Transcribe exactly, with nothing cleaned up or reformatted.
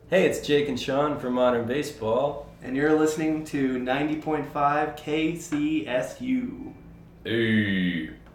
Hey, it's Jake and Sean from Modern Baseball. And you're listening to ninety point five K C S U. Hey.